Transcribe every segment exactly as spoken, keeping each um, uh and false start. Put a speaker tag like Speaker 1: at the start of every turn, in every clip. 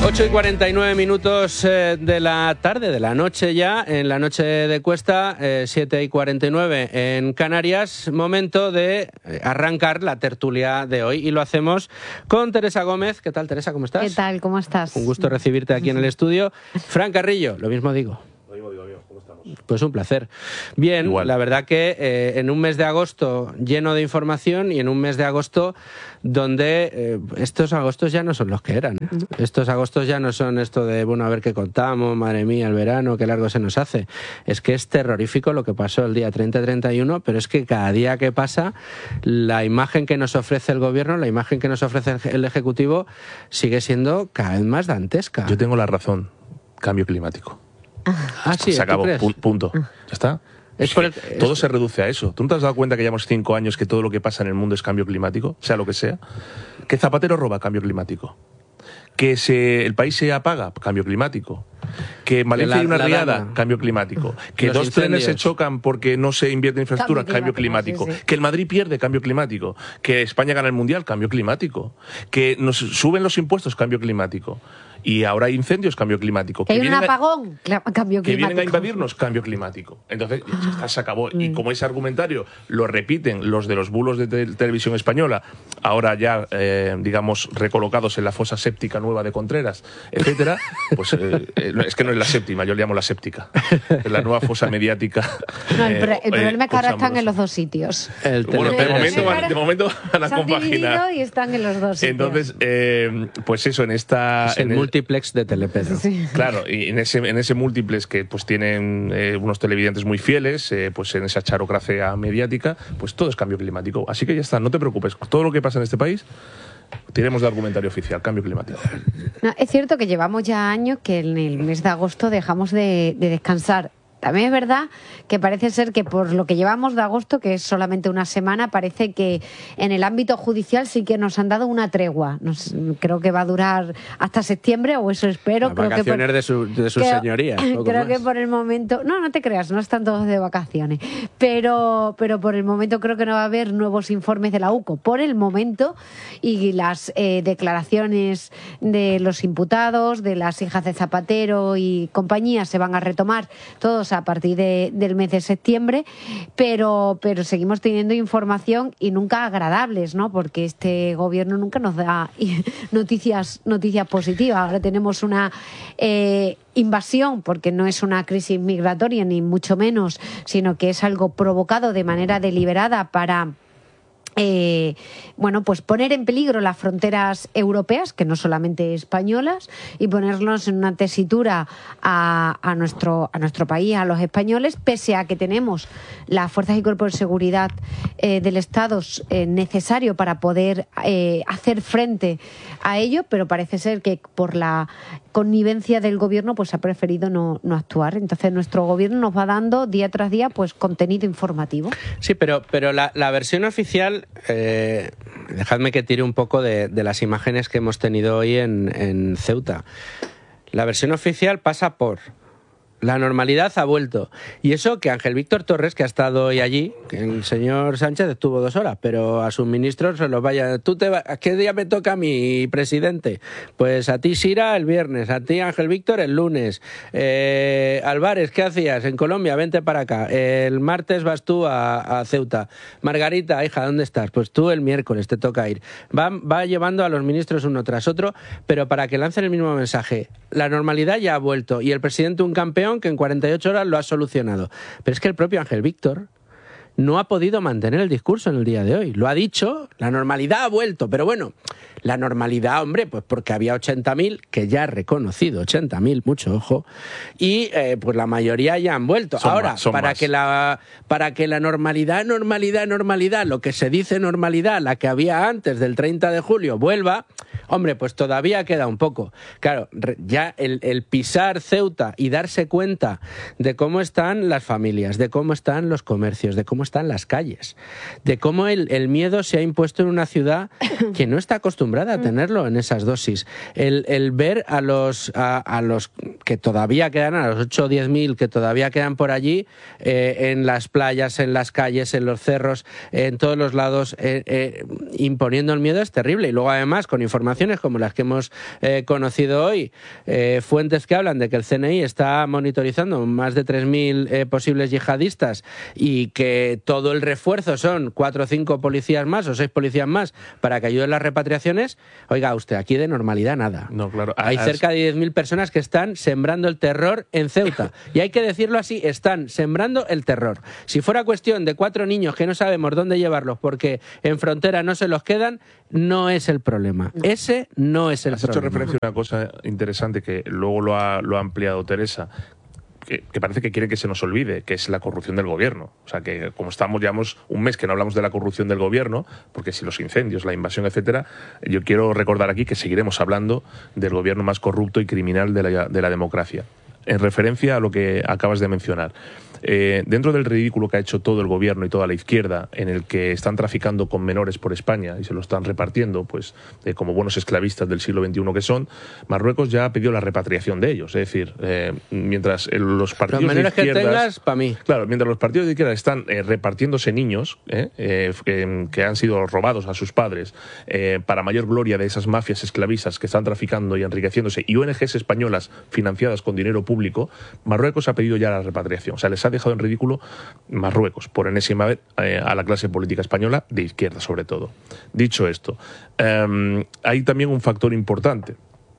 Speaker 1: ocho y cuarenta y nueve minutos eh, de la tarde, de la noche ya, en la noche de Cuesta, eh, siete y cuarenta y nueve en Canarias, momento de arrancar la tertulia de hoy y lo hacemos con Teresa Gómez. ¿Qué tal, Teresa? ¿Cómo estás?
Speaker 2: ¿Qué tal? ¿Cómo estás?
Speaker 1: Un gusto recibirte aquí en el estudio. Fran Carrillo, lo mismo digo.
Speaker 3: Lo mismo digo, amigo. ¿Cómo estamos?
Speaker 1: Pues un placer. Bien, igual. La verdad que eh, en un mes de agosto lleno de información y en un mes de agosto donde eh, estos agostos ya no son los que eran. Estos agostos ya no son esto de, bueno, a ver qué contamos, madre mía, el verano, qué largo se nos hace. Es que es terrorífico lo que pasó el día treinta y treinta y uno, pero es que cada día que pasa, la imagen que nos ofrece el gobierno, la imagen que nos ofrece el Ejecutivo, sigue siendo cada vez más dantesca.
Speaker 3: Yo tengo la razón. Cambio climático.
Speaker 1: Ah, sí,
Speaker 3: se acabó,
Speaker 1: ¿tú crees?
Speaker 3: punto. ¿Ya está?
Speaker 1: Es
Speaker 3: Es
Speaker 1: por el,
Speaker 3: todo
Speaker 1: es...
Speaker 3: se reduce a eso. ¿Tú no te has dado cuenta que llevamos cinco años que todo lo que pasa en el mundo es cambio climático? Sea lo que sea. Que Zapatero roba, cambio climático. Que se, el país se apaga, cambio climático. Que en Valencia hay una riada, cambio climático. Que
Speaker 1: Los
Speaker 3: dos
Speaker 1: incendios.
Speaker 3: trenes se chocan porque no se invierte en infraestructura, cambio climático.
Speaker 2: Cambio climático, sí, sí.
Speaker 3: Que el Madrid pierde, cambio climático. Que España gana el Mundial, cambio climático. Que nos suben los impuestos, cambio climático. Y ahora hay incendios, cambio climático.
Speaker 2: Que hay un
Speaker 3: vienen a-
Speaker 2: apagón, cambio climático.
Speaker 3: que vienen a invadirnos, cambio climático. Entonces, ya está, se acabó. Y como ese argumentario lo repiten los de los bulos de te- televisión española, ahora ya, eh, digamos, recolocados en la fosa séptica nueva de Contreras, etcétera, pues eh, eh, es que no es la séptima, yo le llamo la séptica. Es la nueva fosa mediática.
Speaker 2: No, el, pro-
Speaker 3: eh,
Speaker 2: el problema es que ahora
Speaker 3: eh,
Speaker 2: están en los dos sitios.
Speaker 1: El
Speaker 3: Bueno, de
Speaker 1: teléfono.
Speaker 3: momento, van, de momento van a
Speaker 2: Se han dividido
Speaker 3: compaginar.
Speaker 2: y están en los dos sitios.
Speaker 3: Entonces, eh, pues eso, en esta...
Speaker 1: Es el
Speaker 3: en el-
Speaker 1: multiplex de Telepedro.
Speaker 2: Sí.
Speaker 3: Claro, y en ese, en ese múltiples que pues tienen eh, unos televidentes muy fieles, eh, pues en esa charocracia mediática, pues todo es cambio climático. Así que ya está, no te preocupes. Todo lo que pasa en este país, tiremos de argumentario oficial, cambio climático.
Speaker 2: No, es cierto que llevamos ya años que en el mes de agosto dejamos de, de descansar. También es verdad que parece ser que por lo que llevamos de agosto, que es solamente una semana, parece que en el ámbito judicial sí que nos han dado una tregua. Nos, creo que va a durar hasta septiembre, o eso espero.
Speaker 1: Las
Speaker 2: creo
Speaker 1: vacaciones
Speaker 2: que por,
Speaker 1: de, su, de sus
Speaker 2: creo-
Speaker 1: señorías. poco
Speaker 2: Creo
Speaker 1: más.
Speaker 2: que por el momento... No, no te creas, no están todos de vacaciones. Pero, pero por el momento creo que no va a haber nuevos informes de la U C O. Por el momento, y las eh, declaraciones de los imputados, de las hijas de Zapatero y compañía se van a retomar todos a partir de, del mes de septiembre, pero, pero seguimos teniendo información y nunca agradables, ¿no? Porque este gobierno nunca nos da noticias, noticias positivas. Ahora tenemos una eh, invasión, porque no es una crisis migratoria ni mucho menos, sino que es algo provocado de manera deliberada para... Eh, bueno, pues poner en peligro las fronteras europeas, que no solamente españolas, y ponernos en una tesitura a, a, nuestro, a nuestro país, a los españoles, pese a que tenemos las fuerzas y cuerpos de seguridad eh, del Estado eh, necesario para poder eh, hacer frente a ello, pero parece ser que por la connivencia del gobierno pues ha preferido no, no actuar. Entonces nuestro gobierno nos va dando día tras día pues contenido informativo.
Speaker 1: Sí, pero, pero la, la versión oficial, eh, dejadme que tire un poco de, de las imágenes que hemos tenido hoy en, en Ceuta. La versión oficial pasa por... La normalidad ha vuelto. Y eso que Ángel Víctor Torres, que ha estado hoy allí, que el señor Sánchez estuvo dos horas, pero a sus ministros se los vaya... ¿Tú te va... ¿Qué día me toca a mí, presidente? Pues a ti, Sira, el viernes, a ti, Ángel Víctor, el lunes. Eh, Álvarez, ¿qué hacías? En Colombia, vente para acá. El martes vas tú a, a Ceuta. Margarita, hija, ¿dónde estás? Pues tú el miércoles te toca ir. Va, va llevando a los ministros uno tras otro, pero para que lancen el mismo mensaje. La normalidad ya ha vuelto y el presidente un campeón que en cuarenta y ocho horas lo ha solucionado. Pero es que el propio Ángel Víctor no ha podido mantener el discurso en el día de hoy. Lo ha dicho, la normalidad ha vuelto, pero bueno, la normalidad, hombre, pues porque había ochenta mil, que ya ha reconocido ochenta mil, mucho ojo, y eh, pues la mayoría ya han vuelto.
Speaker 3: Son
Speaker 1: Ahora,
Speaker 3: más, son
Speaker 1: para
Speaker 3: más.
Speaker 1: que la para que la normalidad, normalidad, normalidad, lo que se dice normalidad, la que había antes del treinta de julio, vuelva, hombre, pues todavía queda un poco. Claro, re- ya el, el pisar Ceuta y darse cuenta de cómo están las familias, de cómo están los comercios, de cómo están las calles, de cómo el, el miedo se ha impuesto en una ciudad que no está acostumbrada a tenerlo en esas dosis. El, el ver a los, a, a los que todavía quedan, a los ocho o diez mil que todavía quedan por allí, eh, en las playas, en las calles, en los cerros, en todos los lados, eh, eh, imponiendo el miedo, es terrible. Y luego además con informaciones como las que hemos eh, conocido hoy, eh, fuentes que hablan de que el C N I está monitorizando más de tres mil eh, posibles yihadistas y que todo el refuerzo son cuatro o cinco policías más o seis policías más para que ayuden las repatriaciones. Oiga usted, aquí de normalidad nada.
Speaker 3: No, claro.
Speaker 1: Hay
Speaker 3: As...
Speaker 1: cerca de diez mil personas que están sembrando el terror en Ceuta. Y hay que decirlo así, están sembrando el terror. Si fuera cuestión de cuatro niños que no sabemos dónde llevarlos porque en frontera no se los quedan, no es el problema. No. Ese no es el
Speaker 3: Has
Speaker 1: problema.
Speaker 3: Has hecho referencia a una cosa interesante que luego lo ha, lo ha ampliado Teresa, que, que parece que quiere que se nos olvide, que es la corrupción del gobierno. O sea, que como estamos, llevamos un mes que no hablamos de la corrupción del gobierno, porque si los incendios, la invasión, etcétera, yo quiero recordar aquí que seguiremos hablando del gobierno más corrupto y criminal de la, de la democracia. En referencia a lo que acabas de mencionar, eh, dentro del ridículo que ha hecho todo el gobierno y toda la izquierda, en el que están traficando con menores por España y se lo están repartiendo, pues eh, como buenos esclavistas del siglo veintiuno que son, Marruecos ya ha pedido la repatriación de ellos. Es decir, eh, mientras los partidos
Speaker 1: los menores
Speaker 3: de izquierdas,
Speaker 1: que tengas, para mí.
Speaker 3: Claro, mientras los partidos de izquierda están eh, repartiéndose niños eh, eh, que, que han sido robados a sus padres eh, para mayor gloria de esas mafias esclavistas que están traficando y enriqueciéndose, y O N Ges españolas financiadas con dinero público, Marruecos ha pedido ya la repatriación. O sea, les ha dejado en ridículo Marruecos, por enésima vez, eh, a la clase política española, de izquierda sobre todo. Dicho esto, eh, hay también un factor importante.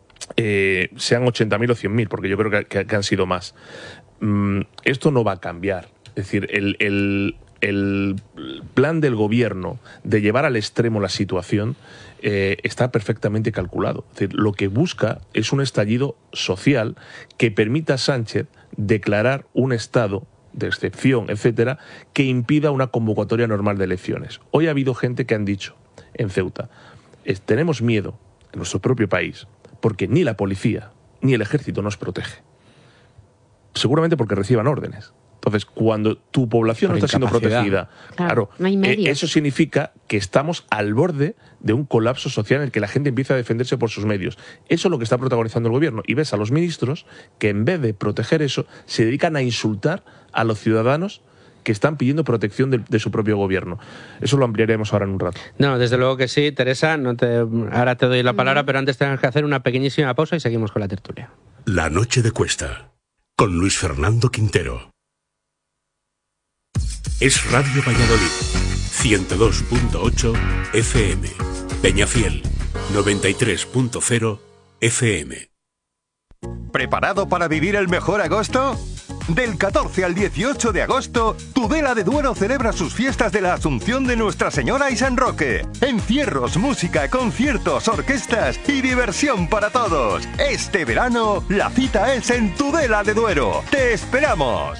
Speaker 3: Eh, sean ochenta mil o cien mil, porque yo creo que, que, que han sido más. Mm, esto no va a cambiar. Es decir, el, el, el plan del gobierno de llevar al extremo la situación eh, está perfectamente calculado. Es decir, lo que busca es un estallido social que permita a Sánchez declarar un estado de excepción, etcétera, que impida una convocatoria normal de elecciones. Hoy ha habido gente que han dicho en Ceuta, es, tenemos miedo en nuestro propio país porque ni la policía ni el ejército nos protege. Seguramente porque reciban órdenes. Entonces, cuando tu población no está siendo protegida, claro,
Speaker 2: claro no hay
Speaker 3: eh, eso significa que estamos al borde de un colapso social en el que la gente empieza a defenderse por sus medios. Eso es lo que está protagonizando el gobierno. Y ves a los ministros que en vez de proteger eso, se dedican a insultar a los ciudadanos que están pidiendo protección de, de su propio gobierno. Eso lo ampliaremos ahora en un rato.
Speaker 1: No, desde luego que sí, Teresa. No te, ahora te doy la palabra, mm. pero antes tenemos que hacer una pequeñísima pausa y seguimos con la tertulia.
Speaker 4: La noche de Cuesta, con Luis Fernando Quintero. Es Radio Valladolid, ciento dos punto ocho F M. Peñafiel, noventa y tres punto cero F M.
Speaker 5: ¿Preparado para vivir el mejor agosto? Del catorce al dieciocho de agosto, Tudela de Duero celebra sus fiestas de la Asunción de Nuestra Señora y San Roque. Encierros, música, conciertos, orquestas y diversión para todos. Este verano, la cita es en Tudela de Duero. ¡Te esperamos!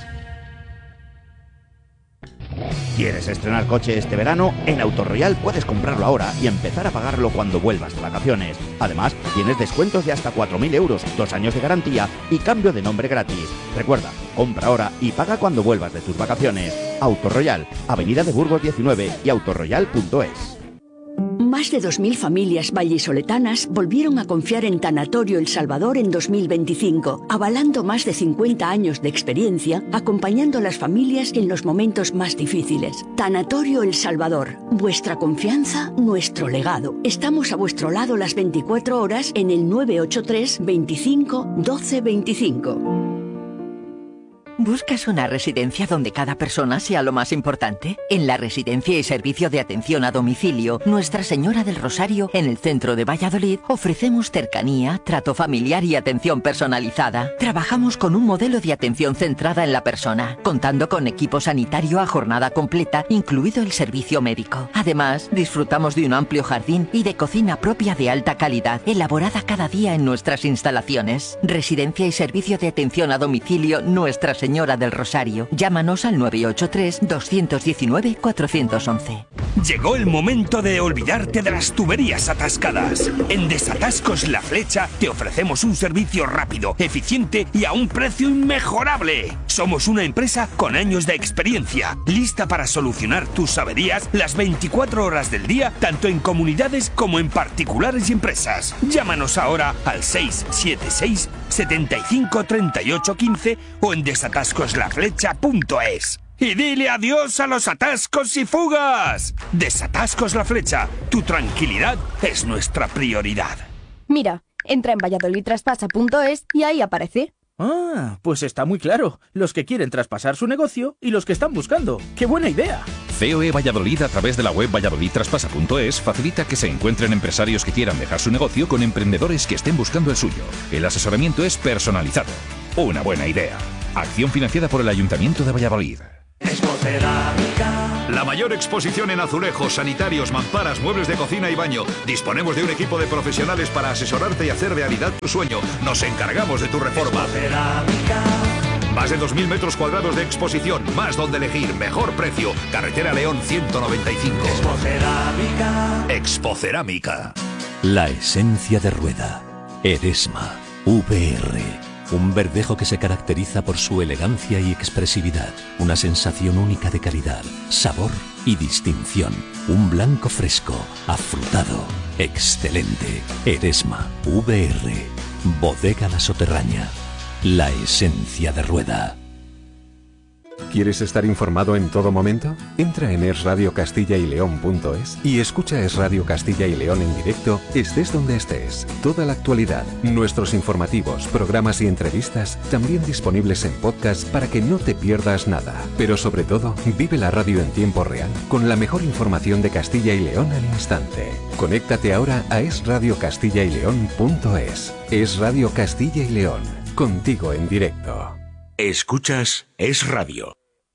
Speaker 6: ¿Quieres estrenar coche este verano? En Autoroyal puedes comprarlo ahora y empezar a pagarlo cuando vuelvas de vacaciones. Además, tienes descuentos de hasta cuatro mil euros, dos años de garantía y cambio de nombre gratis. Recuerda, compra ahora y paga cuando vuelvas de tus vacaciones. Autoroyal, Avenida de Burgos diecinueve y autoroyal punto es.
Speaker 7: Más de dos mil familias vallisoletanas volvieron a confiar en Tanatorio El Salvador en dos mil veinticinco, avalando más de cincuenta años de experiencia, acompañando a las familias en los momentos más difíciles. Tanatorio El Salvador, vuestra confianza, nuestro legado. Estamos a vuestro lado las veinticuatro horas en el nueve ocho tres, veinticinco, doce veinticinco.
Speaker 8: ¿Buscas una residencia donde cada persona sea lo más importante? En la Residencia y Servicio de Atención a Domicilio Nuestra Señora del Rosario, en el centro de Valladolid, ofrecemos cercanía, trato familiar y atención personalizada. Trabajamos con un modelo de atención centrada en la persona, contando con equipo sanitario a jornada completa, incluido el servicio médico. Además, disfrutamos de un amplio jardín y de cocina propia de alta calidad, elaborada cada día en nuestras instalaciones. Residencia y Servicio de Atención a Domicilio Nuestra Señora Señora del Rosario. Llámanos al nueve ocho tres, dos uno nueve, cuatro uno uno.
Speaker 9: Llegó el momento de olvidarte de las tuberías atascadas. En Desatascos La Flecha te ofrecemos un servicio rápido, eficiente y a un precio inmejorable. Somos una empresa con años de experiencia, lista para solucionar tus averías las veinticuatro horas del día, tanto en comunidades como en particulares y empresas. Llámanos ahora al seis siete seis, setenta y cinco, treinta y ocho, quince o en desatascoslaflecha punto es. Y dile adiós a los atascos y fugas. Desatascos La Flecha. Tu tranquilidad es nuestra prioridad.
Speaker 10: Mira, entra en valladolid traspasa punto es y ahí aparece.
Speaker 11: Ah, pues está muy claro. Los que quieren traspasar su negocio y los que están buscando. ¡Qué buena idea!
Speaker 12: C O E Valladolid, a través de la web valladolid traspasa punto es, facilita que se encuentren empresarios que quieran dejar su negocio con emprendedores que estén buscando el suyo. El asesoramiento es personalizado. Una buena idea. Acción financiada por el Ayuntamiento de Valladolid.
Speaker 13: La mayor exposición en azulejos, sanitarios, mamparas, muebles de cocina y baño. Disponemos de un equipo de profesionales para asesorarte y hacer realidad tu sueño. Nos encargamos de tu reforma. Más de dos mil metros cuadrados de exposición, más donde elegir, mejor precio. Carretera León ciento noventa y cinco. Expocerámica. Expocerámica.
Speaker 14: La esencia de Rueda. Eresma. V R. Un verdejo que se caracteriza por su elegancia y expresividad. Una sensación única de calidad, sabor y distinción. Un blanco fresco, afrutado, excelente. Eresma. V R. Bodega La Soterraña. La esencia de Rueda.
Speaker 15: ¿Quieres estar informado en todo momento? Entra en es radio castilla y león punto es y escucha Es Radio Castilla y León en directo, estés donde estés. Toda la actualidad, nuestros informativos, programas y entrevistas, también disponibles en podcast para que no te pierdas nada. Pero sobre todo, vive la radio en tiempo real, con la mejor información de Castilla y León al instante. Conéctate ahora a es radio castilla y león punto es. Es Radio Castilla y León, contigo en directo.
Speaker 4: Escuchas Es Radio.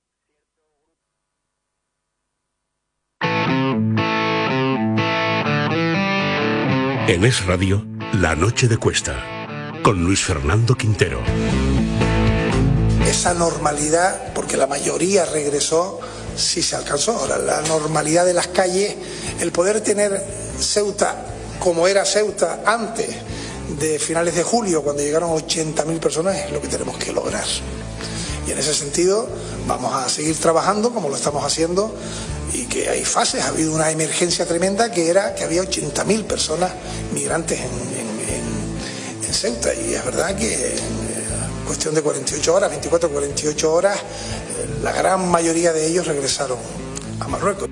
Speaker 4: En Es Radio, La Noche de Cuesta, con Luis Fernando Quintero.
Speaker 16: Esa normalidad, porque la mayoría regresó, sí se alcanzó. Ahora, la normalidad de las calles, el poder tener Ceuta como era Ceuta antes de finales de julio, cuando llegaron ochenta mil personas, es lo que tenemos que lograr. Y en ese sentido vamos a seguir trabajando como lo estamos haciendo, y que hay fases. Ha habido una emergencia tremenda que era que había ochenta mil personas migrantes en, en, en, en Ceuta, y es verdad que en cuestión de cuarenta y ocho horas, veinticuatro, cuarenta y ocho horas, la gran mayoría de ellos regresaron a Marruecos.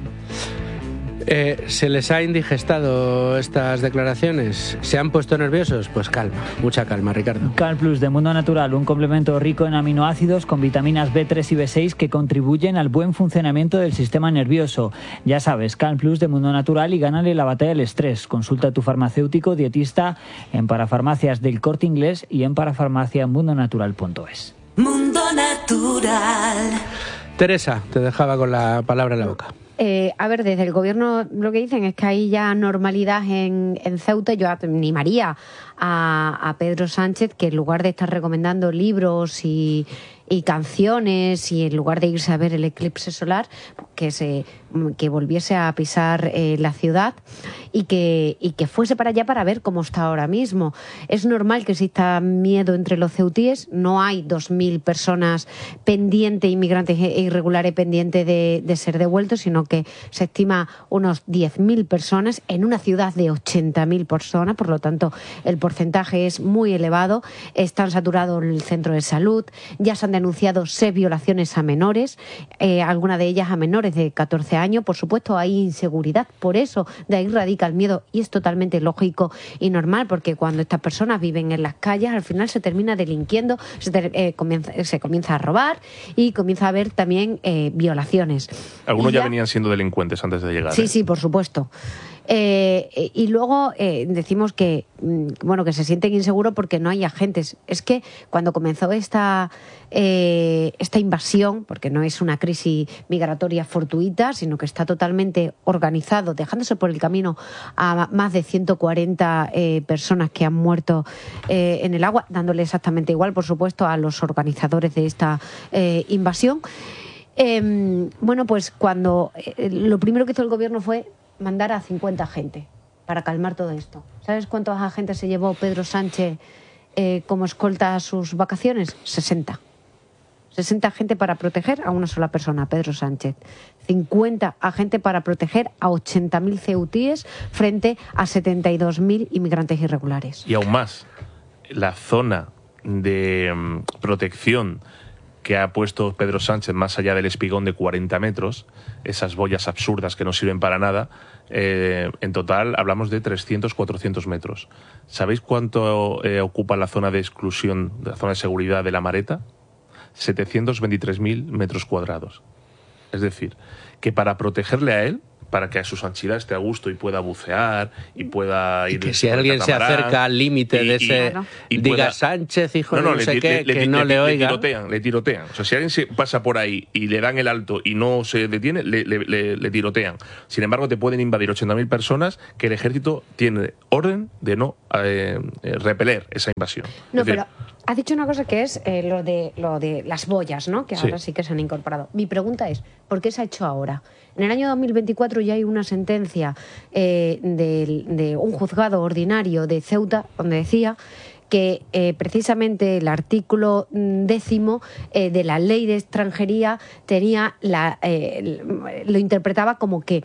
Speaker 1: Eh, ¿Se les ha indigestado estas declaraciones? ¿Se han puesto nerviosos? Pues calma, mucha calma, Ricardo.
Speaker 17: CalPlus de Mundo Natural, un complemento rico en aminoácidos con vitaminas B tres y B seis que contribuyen al buen funcionamiento del sistema nervioso. Ya sabes, CalPlus de Mundo Natural y gánale la batalla del estrés. Consulta a tu farmacéutico dietista en Parafarmacias del Corte Inglés y en parafarmacia mundo natural punto es.
Speaker 18: Mundo Natural.
Speaker 1: Teresa, te dejaba con la palabra en la boca.
Speaker 2: Eh, a ver, desde el gobierno lo que dicen es que hay ya normalidad en, en Ceuta. Yo animaría a, a Pedro Sánchez que en lugar de estar recomendando libros y, y canciones y en lugar de irse a ver el eclipse solar, que se que volviese a pisar eh, la ciudad y que, y que fuese para allá para ver cómo está ahora mismo. Es normal que exista miedo entre los ceutíes. No hay dos mil personas pendientes, inmigrantes e irregulares pendientes de, de ser devueltos, sino que se estima unos diez mil personas en una ciudad de ochenta mil personas. Por lo tanto, el porcentaje es muy elevado. Están saturados el centro de salud. Ya se han denunciado seis violaciones a menores, eh, algunas de ellas a menores de catorce años. Por supuesto, hay inseguridad. Por eso, de ahí radica el miedo, y es totalmente lógico y normal, porque cuando estas personas viven en las calles, al final se termina delinquiendo, se, ter, eh, comienza, se comienza a robar y comienza a haber también eh, violaciones.
Speaker 3: Algunos ya,
Speaker 2: ya
Speaker 3: venían siendo delincuentes antes de llegar.
Speaker 2: Sí,
Speaker 3: ¿eh?
Speaker 2: sí, por supuesto. Eh, y luego eh, decimos que bueno que se sienten inseguros porque no hay agentes. Es que cuando comenzó esta eh, esta invasión, porque no es una crisis migratoria fortuita, sino que está totalmente organizado, dejándose por el camino a más de ciento cuarenta eh, personas que han muerto eh, en el agua, dándole exactamente igual, por supuesto, a los organizadores de esta eh, invasión. Eh, bueno, pues cuando eh, lo primero que hizo el gobierno fue mandar a cincuenta agentes para calmar todo esto. ¿Sabes cuántos agentes se llevó Pedro Sánchez eh, como escolta a sus vacaciones? sesenta. sesenta agentes para proteger a una sola persona, Pedro Sánchez. cincuenta agentes para proteger a ochenta mil ceutíes frente a setenta y dos mil inmigrantes irregulares.
Speaker 3: Y aún más, la zona de um, protección que ha puesto Pedro Sánchez más allá del espigón de cuarenta metros, esas boyas absurdas que no sirven para nada, eh, en total hablamos de trescientos, cuatrocientos metros. ¿Sabéis cuánto eh, ocupa la zona de exclusión, la zona de seguridad de La Mareta? setecientos veintitrés mil metros cuadrados. Es decir, que para protegerle a él, para que a su Sanchidad esté a gusto y pueda bucear y pueda ir...
Speaker 1: Y que si alguien se acerca al límite de ese... Y, y diga pueda, Sánchez, hijo, no, no, no sé le, qué, le, que le, no le, le oiga.
Speaker 3: Le tirotean, le tirotean. O sea, si alguien se pasa por ahí y le dan el alto y no se detiene, le, le, le, le tirotean. Sin embargo, te pueden invadir ochenta mil personas que el ejército tiene orden de no eh, repeler esa invasión.
Speaker 2: No,
Speaker 3: es decir,
Speaker 2: pero... Has dicho una cosa que es eh, lo, de, lo de las boyas, ¿no? Que ahora sí. sí que se han incorporado. Mi pregunta es, ¿por qué se ha hecho ahora? En el año dos mil veinticuatro ya hay una sentencia eh, de, de un juzgado ordinario de Ceuta donde decía que eh, precisamente el artículo décimo eh, de la ley de extranjería tenía la, eh, lo interpretaba como que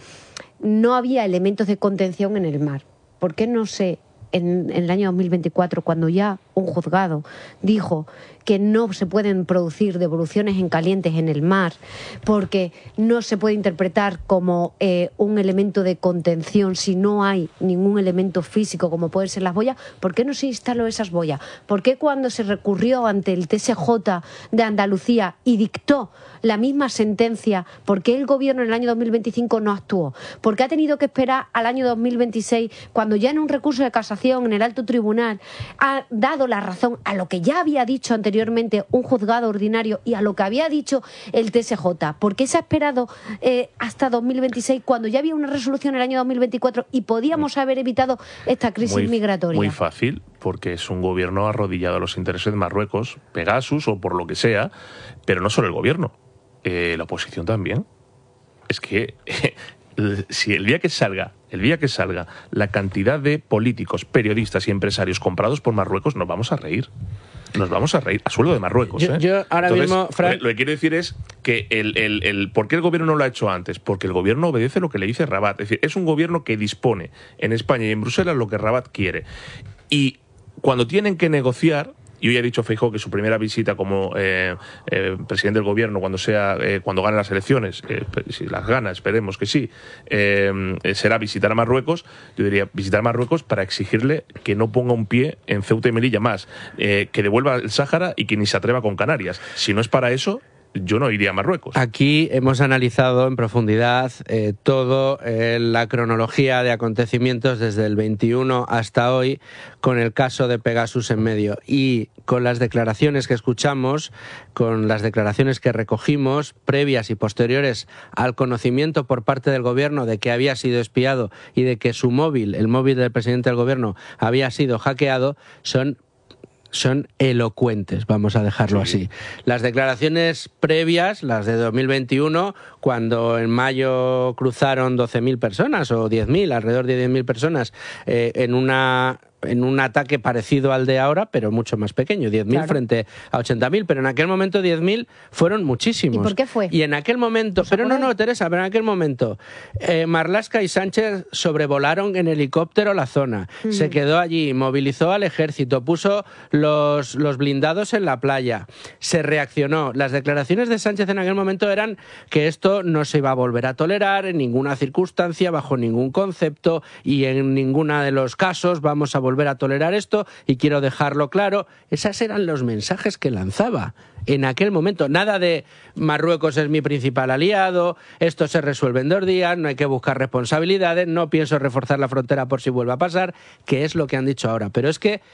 Speaker 2: no había elementos de contención en el mar. ¿Por qué no se... En, en el año dos mil veinticuatro, cuando ya un juzgado dijo que no se pueden producir devoluciones en calientes en el mar porque no se puede interpretar como eh, un elemento de contención si no hay ningún elemento físico como pueden ser las boyas? ¿Por qué no se instaló esas boyas? ¿Por qué cuando se recurrió ante el T S J de Andalucía y dictó la misma sentencia, por qué el gobierno en el año dos mil veinticinco no actuó? ¿Por qué ha tenido que esperar al año dos mil veintiséis cuando ya en un recurso de casación en el alto tribunal ha dado la razón a lo que ya había dicho anteriormente un juzgado ordinario y a lo que había dicho el T S J? ¿Por qué se ha esperado eh, hasta dos mil veintiséis cuando ya había una resolución en el año dos mil veinticuatro y podíamos haber evitado esta crisis
Speaker 3: muy,
Speaker 2: migratoria?
Speaker 3: Muy fácil, porque es un gobierno arrodillado a los intereses de Marruecos, Pegasus o por lo que sea, pero no solo el gobierno, eh, la oposición también. Es que eh, si el día que salga el día que salga la cantidad de políticos, periodistas y empresarios comprados por Marruecos, nos vamos a reír. Nos vamos a reír a sueldo de Marruecos.
Speaker 1: Yo,
Speaker 3: ¿eh?
Speaker 1: yo ahora
Speaker 3: Entonces,
Speaker 1: mismo, Fran...
Speaker 3: lo que quiero decir es que el, el, el ¿por qué el gobierno no lo ha hecho antes? Porque el gobierno obedece lo que le dice Rabat. Es decir, es un gobierno que dispone en España y en Bruselas lo que Rabat quiere. Y cuando tienen que negociar, y hoy ha dicho Feijóo que su primera visita como eh, eh, presidente del gobierno cuando sea eh, cuando gane las elecciones, eh, si las gana, esperemos que sí, eh, será visitar a Marruecos. Yo diría visitar Marruecos para exigirle que no ponga un pie en Ceuta y Melilla más, eh, que devuelva el Sáhara y que ni se atreva con Canarias. Si no es para eso, yo no iría a Marruecos.
Speaker 1: Aquí hemos analizado en profundidad eh, todo eh, la cronología de acontecimientos desde el veintiuno hasta hoy, con el caso de Pegasus en medio y con las declaraciones que escuchamos, con las declaraciones que recogimos previas y posteriores al conocimiento por parte del gobierno de que había sido espiado y de que su móvil, el móvil del presidente del gobierno, había sido hackeado, son son elocuentes, vamos a dejarlo sí. así. Las declaraciones previas, las de dos mil veintiuno, cuando en mayo cruzaron doce mil personas o diez mil, alrededor de diez mil personas, eh, en una... en un ataque parecido al de ahora, pero mucho más pequeño, diez mil claro. frente a ochenta mil, pero en aquel momento diez mil fueron muchísimos.
Speaker 2: ¿Y por qué fue?
Speaker 1: Y en aquel momento, pero no, no, Teresa, pero en aquel momento, eh, Marlaska y Sánchez sobrevolaron en helicóptero la zona, mm. se quedó allí, movilizó al ejército, puso los, los blindados en la playa, se reaccionó. Las declaraciones de Sánchez en aquel momento eran que esto no se iba a volver a tolerar en ninguna circunstancia, bajo ningún concepto, y en ninguno de los casos vamos a volver volver a tolerar esto, y quiero dejarlo claro. Esos eran los mensajes que lanzaba en aquel momento. Nada de Marruecos es mi principal aliado, esto se resuelve en dos días, no hay que buscar responsabilidades, no pienso reforzar la frontera por si vuelve a pasar, que es lo que han dicho ahora. Pero es que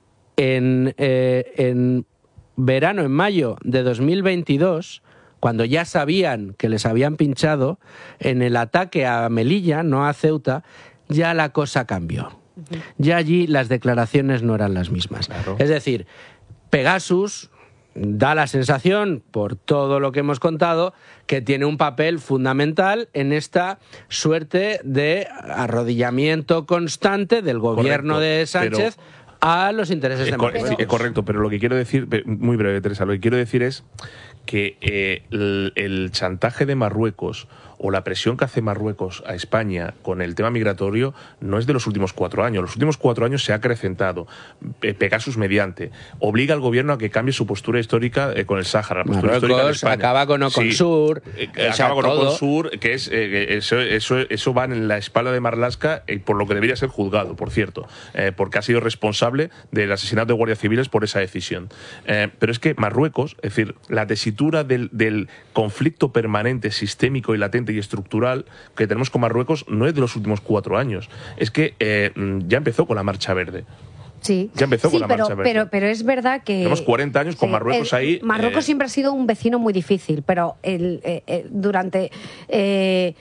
Speaker 1: en, eh, en verano, en mayo de dos mil veintidós, cuando ya sabían que les habían pinchado en el ataque a Melilla, no a Ceuta, ya la cosa cambió. Ya allí las declaraciones no eran las mismas. Claro. Es decir, Pegasus da la sensación, por todo lo que hemos contado, que tiene un papel fundamental en esta suerte de arrodillamiento constante del gobierno Correcto, de Sánchez a los intereses de Marruecos.
Speaker 3: Sí, es correcto, pero lo que quiero decir, muy breve, Teresa, lo que quiero decir es que eh, el, el chantaje de Marruecos o la presión que hace Marruecos a España con el tema migratorio no es de los últimos cuatro años. Los últimos cuatro años se ha acrecentado. Pegasus mediante. Obliga al gobierno a que cambie su postura histórica eh, con el Sáhara. La postura
Speaker 1: Marruecos
Speaker 3: histórica de España.
Speaker 1: acaba con Oconsur.
Speaker 3: Sí, eh,
Speaker 1: o sea,
Speaker 3: acaba con
Speaker 1: todo.
Speaker 3: Oconsur, que es eh, eso, eso, eso va en la espalda de Marlaska, y por lo que debería ser juzgado, por cierto, eh, porque ha sido responsable del asesinato de guardias civiles por esa decisión. Eh, pero es que Marruecos, es decir, la tesitura del, del conflicto permanente, sistémico y latente y estructural que tenemos con Marruecos no es de los últimos cuatro años. Es que eh, ya empezó con la Marcha Verde.
Speaker 2: Sí,
Speaker 3: ya empezó
Speaker 2: sí,
Speaker 3: con la
Speaker 2: pero,
Speaker 3: Marcha Verde.
Speaker 2: Pero, pero es verdad que...
Speaker 3: Tenemos cuarenta años con
Speaker 2: sí,
Speaker 3: Marruecos
Speaker 2: el,
Speaker 3: ahí.
Speaker 2: Marruecos
Speaker 3: eh,
Speaker 2: siempre ha sido un vecino muy difícil, pero el, eh, eh, durante... Eh,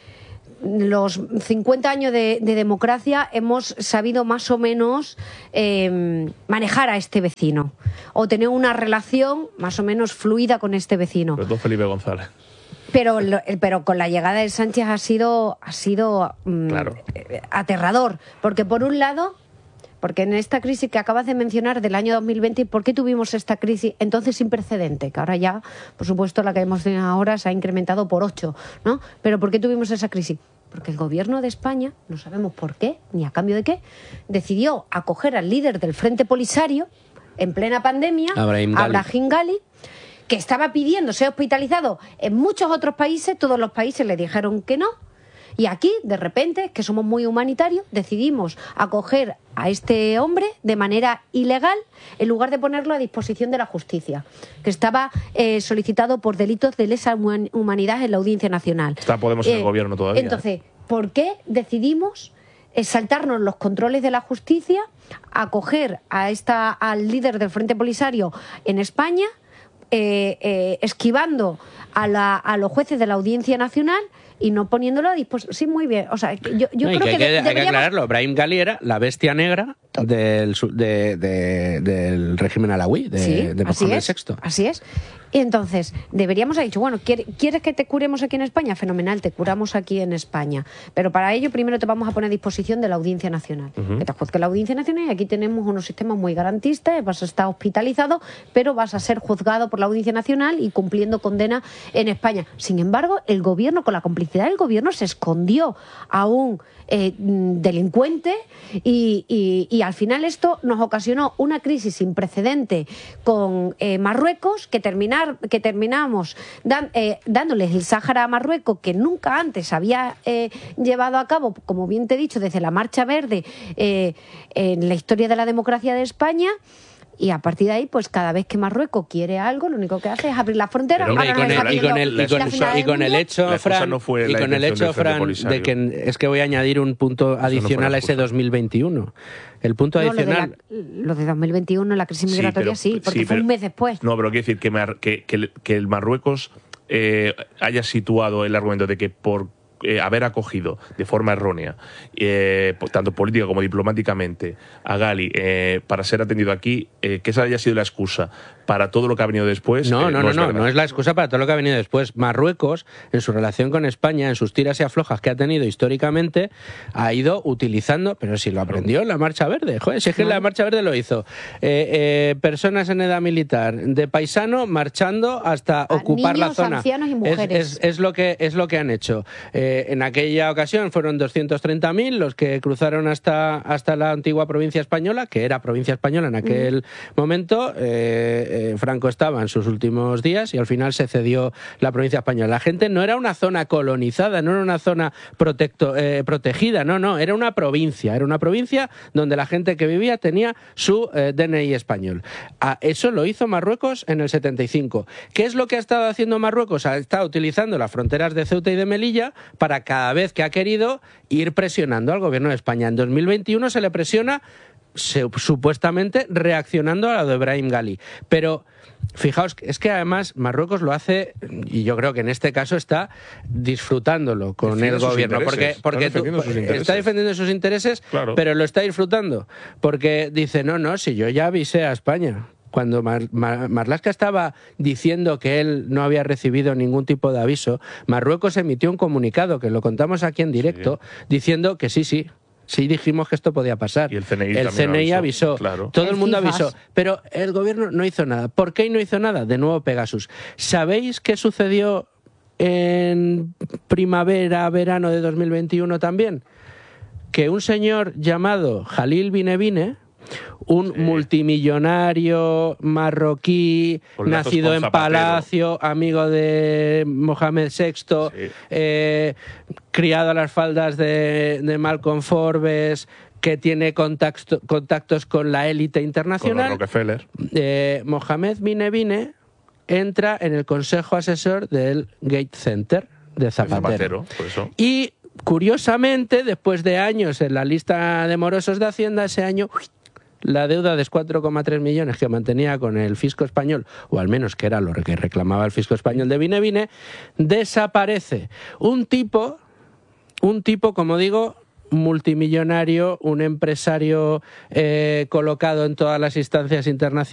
Speaker 2: los cincuenta años de, de democracia hemos sabido más o menos eh, manejar a este vecino o tener una relación más o menos fluida con este vecino.
Speaker 3: Pero don Felipe González.
Speaker 2: Pero, pero con la llegada de Sánchez ha sido, ha sido mmm,
Speaker 3: claro.
Speaker 2: aterrador, porque por un lado... Porque en esta crisis que acabas de mencionar del año dos mil veinte, ¿por qué tuvimos esta crisis entonces sin precedente? Que ahora ya, por supuesto, la que hemos tenido ahora se ha incrementado por ocho, ¿no? Pero ¿por qué tuvimos esa crisis? Porque el gobierno de España, no sabemos por qué, ni a cambio de qué, decidió acoger al líder del Frente Polisario en plena pandemia,
Speaker 1: Abraham Ghali.
Speaker 2: Abraham Ghali, que estaba pidiendo ser hospitalizado en muchos otros países, todos los países le dijeron que no. Y aquí, de repente, que somos muy humanitarios, decidimos acoger a este hombre de manera ilegal en lugar de ponerlo a disposición de la justicia, que estaba eh, solicitado por delitos de lesa humanidad en la Audiencia Nacional.
Speaker 3: Está Podemos en el
Speaker 2: Eh,
Speaker 3: gobierno todavía.
Speaker 2: Entonces, ¿por qué decidimos eh, saltarnos los controles de la justicia, acoger a esta, al líder del Frente Polisario en España, eh, eh, esquivando a, la, a los jueces de la Audiencia Nacional y no poniéndolo a disposición? Sí, muy bien. O sea, yo, yo
Speaker 1: No, y
Speaker 2: creo
Speaker 1: que hay,
Speaker 2: que,
Speaker 1: que,
Speaker 2: de-
Speaker 1: hay que
Speaker 2: deberíamos...
Speaker 1: aclararlo. Brahim Ghali era la bestia negra del, su- de- de- del régimen alawí, de,
Speaker 2: Sí,
Speaker 1: de
Speaker 2: así
Speaker 1: Mohamed
Speaker 2: es,
Speaker 1: sexto.
Speaker 2: así es. Y entonces, deberíamos haber dicho, bueno, ¿quiere- ¿quieres que te curemos aquí en España? Fenomenal, te curamos aquí en España. Pero para ello primero te vamos a poner a disposición de la Audiencia Nacional.
Speaker 19: Ujú.
Speaker 2: Que te juzgue la Audiencia Nacional y aquí tenemos unos sistemas muy garantistas, vas a estar hospitalizado, pero vas a ser juzgado por la Audiencia Nacional y cumpliendo condena en España. Sin embargo, el gobierno, con la complicidad del gobierno, se escondió a un eh, mm, delincuente y, y- y al final esto nos ocasionó una crisis sin precedente con eh, Marruecos, que, terminar, que terminamos dan- eh, dándoles el Sáhara a Marruecos, que nunca antes había eh, llevado a cabo, como bien te he dicho, desde la Marcha Verde eh, en la historia de la democracia de España. Y a partir de ahí, pues cada vez que Marruecos quiere algo, lo único que hace es abrir la frontera.
Speaker 1: Pero, hombre, y
Speaker 2: Ahora
Speaker 1: con
Speaker 2: nos
Speaker 1: el,
Speaker 2: está
Speaker 1: y con
Speaker 2: pidiendo
Speaker 1: el- y con-
Speaker 2: la final
Speaker 1: y
Speaker 2: del
Speaker 1: con el
Speaker 2: mundo.
Speaker 1: hecho,
Speaker 3: La excusa
Speaker 1: Fran,
Speaker 3: no fue
Speaker 1: y
Speaker 3: la
Speaker 1: con el
Speaker 3: intención
Speaker 1: hecho,
Speaker 3: del Frente
Speaker 1: Fran,
Speaker 3: Polisario.
Speaker 1: de que es que voy a añadir un punto adicional
Speaker 3: la
Speaker 1: a ese dos mil veintiuno. El punto
Speaker 2: No, lo, de
Speaker 1: adicional...
Speaker 2: la- lo de dos mil veintiuno, la crisis
Speaker 3: Sí,
Speaker 2: migratoria,
Speaker 3: pero-
Speaker 2: sí, porque
Speaker 3: sí,
Speaker 2: fue
Speaker 3: pero-
Speaker 2: un mes después.
Speaker 3: No, pero quiero decir que, Mar- que, que el- que el Marruecos eh, haya situado el argumento de que por eh, haber acogido de forma errónea, eh, po- tanto política como diplomáticamente, a Ghali eh, para ser atendido aquí, eh, que esa haya sido la excusa para todo lo que ha venido después.
Speaker 1: No,
Speaker 3: eh,
Speaker 1: no, no,
Speaker 3: es
Speaker 1: no,
Speaker 3: verdad.
Speaker 1: no es la excusa para todo lo que ha venido después. Marruecos, en su relación con España, en sus tiras y aflojas que ha tenido históricamente, ha ido utilizando, pero si lo aprendió en la Marcha Verde, joder, si es que la Marcha Verde lo hizo. Eh, eh, personas en edad militar, de paisano, marchando hasta ocupar la
Speaker 2: niños,
Speaker 1: zona.
Speaker 2: ancianos y
Speaker 1: Es-
Speaker 2: mujeres.
Speaker 1: Es, es lo que, es lo que han hecho. Eh, en aquella ocasión fueron doscientos treinta mil los que cruzaron hasta, hasta la antigua provincia española, que era provincia española en aquel momento. Eh, eh, Franco estaba en sus últimos días y al final se cedió la provincia española. La gente no era una zona colonizada, no era una zona protecto, eh, protegida, no, no, era una provincia, era una provincia donde la gente que vivía tenía su eh, D N I español. Ah, eso lo hizo Marruecos en el setenta y cinco. ¿Qué es lo que ha estado haciendo Marruecos? Ha estado utilizando las fronteras de Ceuta y de Melilla para cada vez que ha querido ir presionando al gobierno de España. En dos mil veintiuno se le presiona se- supuestamente reaccionando a lo de Brahim Ghali. Pero fijaos, es que además Marruecos lo hace, y yo creo que en este caso está disfrutándolo con
Speaker 3: Defiende
Speaker 1: el
Speaker 3: sus
Speaker 1: gobierno. Porque,
Speaker 3: intereses,
Speaker 1: porque
Speaker 3: está
Speaker 1: tú-
Speaker 3: defendiendo sus intereses.
Speaker 1: está defendiendo sus intereses,
Speaker 3: Claro.
Speaker 1: pero lo está disfrutando. Porque dice, no, no, si yo ya avisé a España. Cuando Mar- Mar- Marlaska estaba diciendo que él no había recibido ningún tipo de aviso, Marruecos emitió un comunicado, que lo contamos aquí en directo, diciendo que sí, sí, Sí dijimos que esto podía pasar.
Speaker 3: Y el C N I,
Speaker 1: el C N I avisó, avisó. Claro. todo el, el mundo FIFAS. avisó, pero el gobierno no hizo nada. ¿Por qué no hizo nada? De nuevo Pegasus. ¿Sabéis qué sucedió en primavera, verano de dos mil veintiuno también? Que un señor llamado Jalil Binebine, un sí. multimillonario marroquí, nacido en Palacio, amigo de Mohamed sexto, sí. eh, criado a las faldas de, de Malcolm Forbes, que tiene contacto, contactos con la élite internacional.
Speaker 3: Con los Rockefeller.
Speaker 1: Eh, Mohamed Binebine entra en el consejo asesor del Gate Center de Zapatero.
Speaker 3: Zapatero, por eso.
Speaker 1: Y, curiosamente, después de años en la lista de morosos de Hacienda, ese año la deuda de cuatro coma tres millones que mantenía con el fisco español, o al menos que era lo que reclamaba el fisco español de Binebine, desaparece. Un tipo, un tipo, como digo, multimillonario, un empresario eh, colocado en todas las instancias internacionales,